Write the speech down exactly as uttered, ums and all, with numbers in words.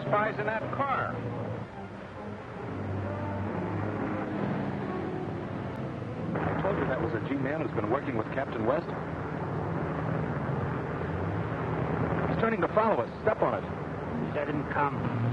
spies in that car. I told you that was a G-man who's been working with Captain West. He's turning to follow us. Step on it. Let him come.